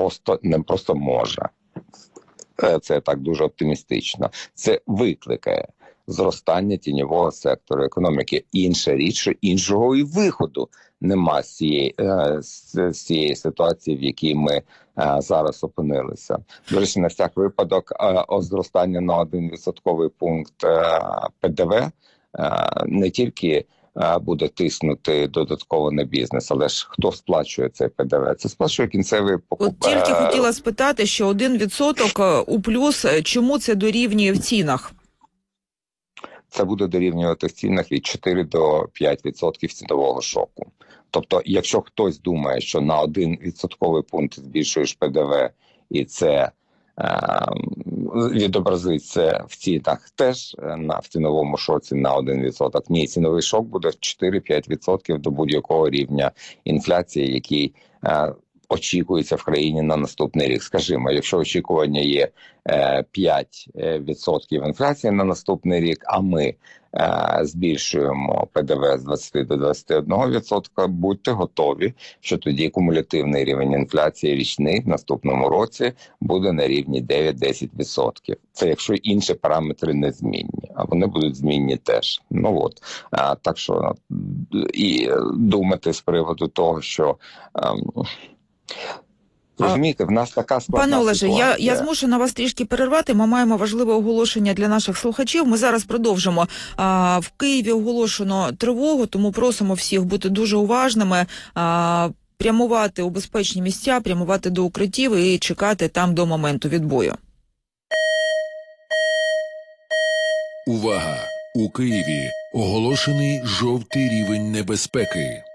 не просто може. Це так дуже оптимістично. Це викликає зростання тіньового сектору економіки. Інша річ, що іншого і виходу нема з цієї ситуації, в якій ми зараз опинилися. До речі, на всяк випадок, зростання на 1% пункт ПДВ не тільки буде тиснути додатково на бізнес, але ж хто сплачує цей ПДВ? Це сплачує кінцевий покупець. От тільки хотіла спитати, що 1% у плюс, чому це дорівнює в цінах? Це буде дорівнювати в цінах від 4 до 5% цінового шоку. Тобто, якщо хтось думає, що на 1% пункт збільшуєш ПДВ і це відобразиться в цінах теж в ціновому шоці на 1%. Ні, ціновий шок буде в 4-5% до будь-якого рівня інфляції, який очікується в країні на наступний рік. Скажімо, якщо очікування є 5% інфляції на наступний рік, а ми збільшуємо ПДВ з 20 до 21%, будьте готові, що тоді кумулятивний рівень інфляції річний в наступному році буде на рівні 9-10%. Це якщо інші параметри не змінні, а вони будуть змінні теж. Так що і думати з приводу того, що розумієте, в нас така складна Пане Олеже, ситуація. я змушена вас трішки перервати. Ми маємо важливе оголошення для наших слухачів. Ми зараз продовжимо. В Києві оголошено тривогу, тому просимо всіх бути дуже уважними, прямувати у безпечні місця, прямувати до укриттів і чекати там до моменту відбою. Увага! У Києві оголошений жовтий рівень небезпеки.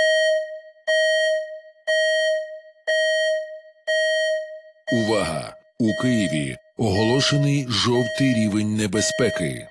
Увага! У Києві оголошений жовтий рівень небезпеки.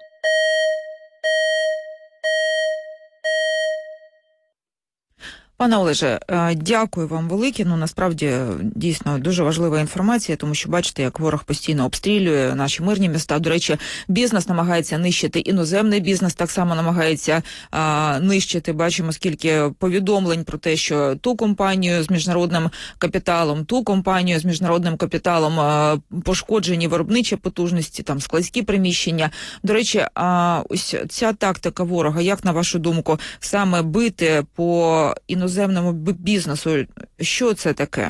Пане Олеже, дякую вам велике. Насправді, дійсно, дуже важлива інформація, тому що бачите, як ворог постійно обстрілює наші мирні міста. До речі, бізнес намагається нищити, іноземний бізнес так само намагається нищити. Бачимо, скільки повідомлень про те, що ту компанію з міжнародним капіталом, ту компанію з міжнародним капіталом пошкоджені виробничі потужності, там складські приміщення. До речі, ось ця тактика ворога, як на вашу думку, саме бити по іноземному бізнесу, що це таке?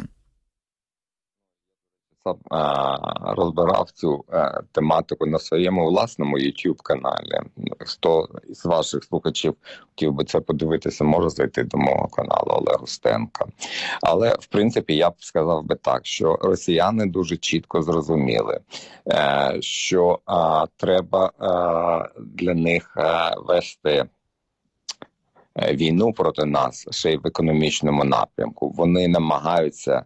Розбирав цю тематику на своєму власному YouTube-каналі. Хто із ваших слухачів хотів би це подивитися, може зайти до мого каналу Олег Устенко. Але, в принципі, я б сказав би так, що росіяни дуже чітко зрозуміли, що треба для них вести війну проти нас ще й в економічному напрямку. Вони намагаються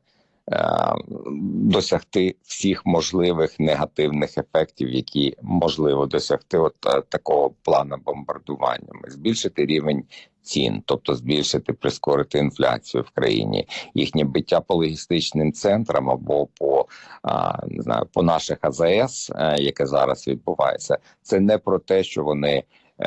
досягти всіх можливих негативних ефектів, які можливо досягти такого плану бомбардуваннями. Збільшити рівень цін, тобто прискорити інфляцію в країні, їхнє биття по логістичним центрам або по наших АЗС, яке зараз відбувається. Це не про те, що вони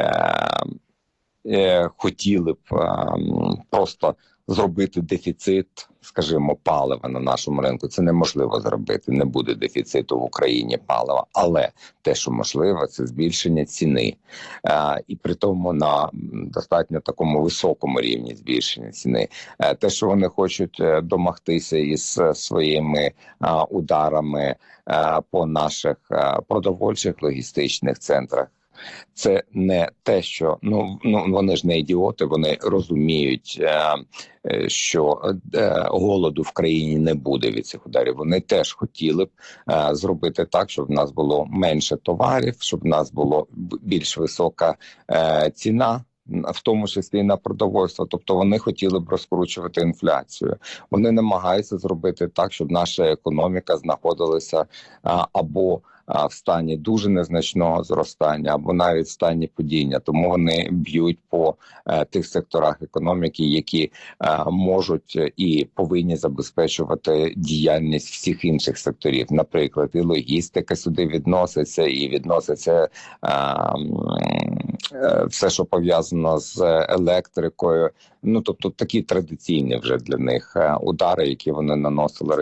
хотіли б просто зробити дефіцит, скажімо, палива на нашому ринку. Це неможливо зробити, не буде дефіциту в Україні палива. Але те, що можливо, це збільшення ціни. І при тому на достатньо такому високому рівні збільшення ціни. Те, що вони хочуть домогтися із своїми ударами по наших продовольчих логістичних центрах, це не те, що вони ж не ідіоти, вони розуміють, що голоду в країні не буде від цих ударів. Вони теж хотіли б зробити так, щоб в нас було менше товарів, щоб в нас була більш висока ціна, в тому числі на продовольство. Тобто вони хотіли б розкручувати інфляцію. Вони намагаються зробити так, щоб наша економіка знаходилася або в стані дуже незначного зростання, або навіть в стані падіння. Тому вони б'ють по тих секторах економіки, які можуть і повинні забезпечувати діяльність всіх інших секторів. Наприклад, і логістика сюди відноситься, і відноситься все, що пов'язано з електрикою. Тобто такі традиційні вже для них удари, які вони наносили